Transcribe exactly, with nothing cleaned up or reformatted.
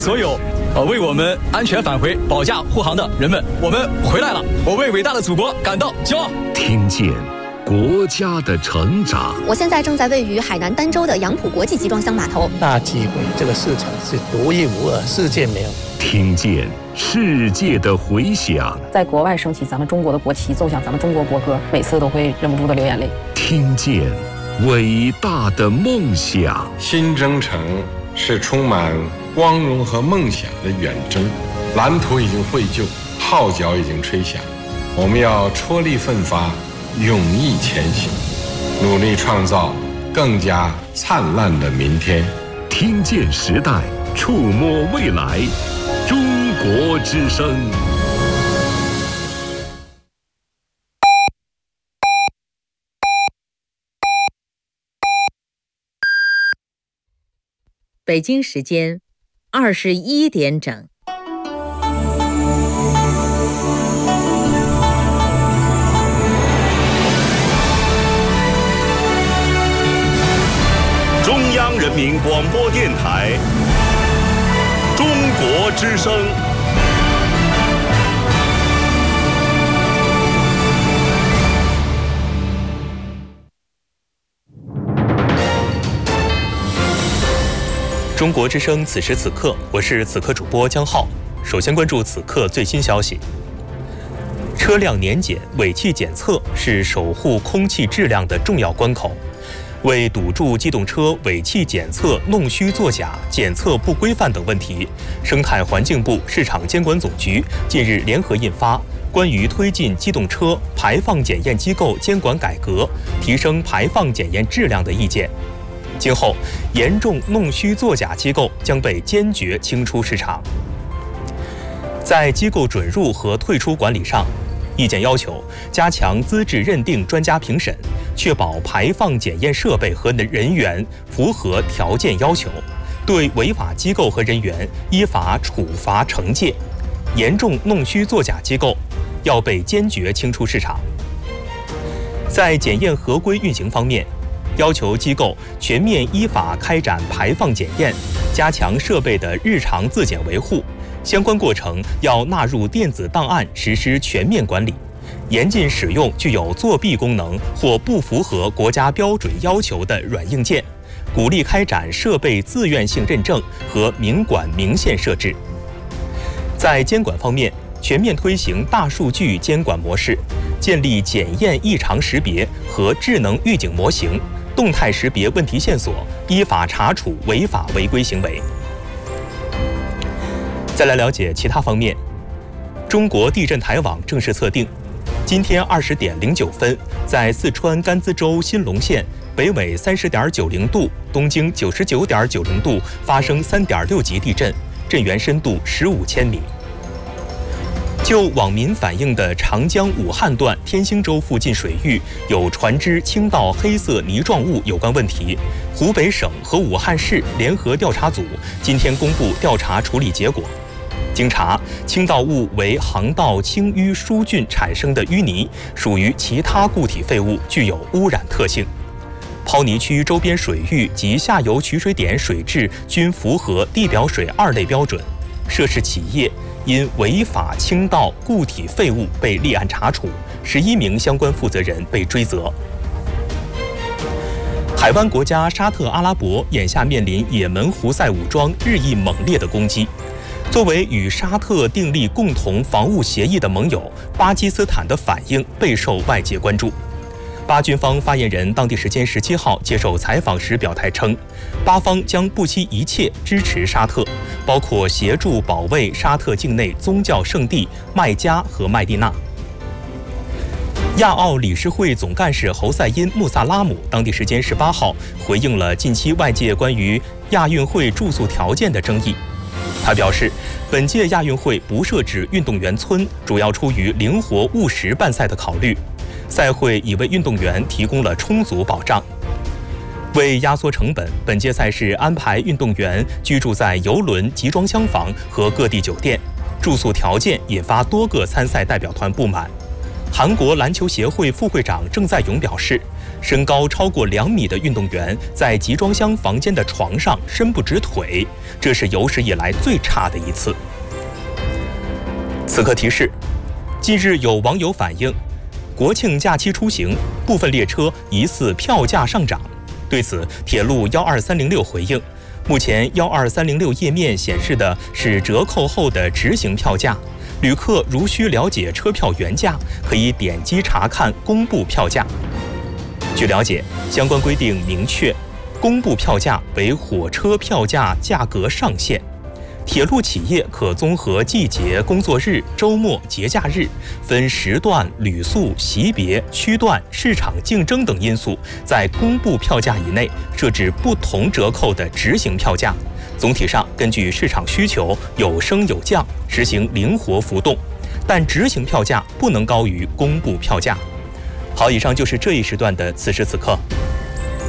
所有呃为我们安全返回保驾护航的人们，我们回来了，我为伟大的祖国感到骄傲。 听见国家的成长。 我现在正在位于海南儋州的杨浦国际集装箱码头。 大机会，这个市场是独一无二，世界没有。 听见世界的回响。 在国外升起咱们中国的国旗，奏响咱们中国国歌，每次都会忍不住的流眼泪。 听见伟大的梦想。 新征程是充满光荣和梦想的远征，蓝图已经绘就，号角已经吹响，我们要踔厉奋发，勇毅前行，努力创造更加灿烂的明天。 听见时代，触摸未来，中国之声。 北京时间二十一点整。 中央人民广播电台，中国之声。 中国之声，此时此刻，我是此刻主播江浩。首先关注此刻最新消息。车辆年检、尾气检测是守护空气质量的重要关口。为堵住机动车尾气检测弄虚作假、检测不规范等问题，生态环境部市场监管总局近日联合印发《关于推进机动车排放检验机构监管改革，提升排放检验质量的意见》。今后，严重弄虚作假机构将被坚决清出市场。在机构准入和退出管理上，意见要求加强资质认定专家评审，确保排放检验设备和人员符合条件要求，对违法机构和人员依法处罚惩戒。严重弄虚作假机构要被坚决清出市场。在检验合规运行方面，要求机构全面依法开展排放检验，加强设备的日常自检维护，相关过程要纳入电子档案实施全面管理，严禁使用具有作弊功能或不符合国家标准要求的软硬件，鼓励开展设备自愿性认证和明管明限设置。在监管方面，全面推行大数据监管模式，建立检验异常识别和智能预警模型，动态识别问题线索，依法查处违法违规行为。再来了解其他方面，中国地震台网正式测定，今天二十点零九分，在四川甘孜州新隆县北纬三十点九零度、东经九十九点九零度发生三点六级地震，震源深度十五千米。就网民反映的长江武汉段天兴洲附近水域有船只倾倒黑色泥状物有关问题，湖北省和武汉市联合调查组今天公布调查处理结果。经查，倾倒物为航道清淤疏浚产生的淤泥，属于其他固体废物，具有污染特性。抛泥区周边水域及下游取水点水质均符合地表水二类标准，涉事企业因违法倾倒固体废物被立案查处，十一名相关负责人被追责。海湾国家沙特阿拉伯眼下面临也门胡塞武装日益猛烈的攻击。作为与沙特订立共同防务协议的盟友，巴基斯坦的反应备受外界关注。巴军方发言人当地时间十七号接受采访时表态称，巴方将不惜一切支持沙特，包括协助保卫沙特境内宗教圣地麦加和麦地那。亚奥理事会总干事侯赛因·穆萨拉姆当地时间十八号回应了近期外界关于亚运会住宿条件的争议。他表示，本届亚运会不设置运动员村，主要出于灵活务实办赛的考虑。赛会已为运动员提供了充足保障。为压缩成本，本届赛事安排运动员居住在邮轮集装箱房和各地酒店，住宿条件引发多个参赛代表团不满。韩国篮球协会副会长郑在勇表示， 身高超过两米的运动员在集装箱房间的床上伸不直腿，这是有史以来最差的一次。此刻提示：近日有网友反映，国庆假期出行，部分列车疑似票价上涨。对此，铁路一二三零六回应，目前一二三零六页面显示的是折扣后的执行票价，旅客如需了解车票原价，可以点击查看公布票价。据了解，相关规定明确，公布票价为火车票价价格上限。铁路企业可综合季节、工作日、周末、节假日，分时段、旅速、级别、区段、市场竞争等因素，在公布票价以内设置不同折扣的执行票价。总体上根据市场需求有升有降，实行灵活浮动，但执行票价不能高于公布票价。好，以上就是这一时段的此时此刻。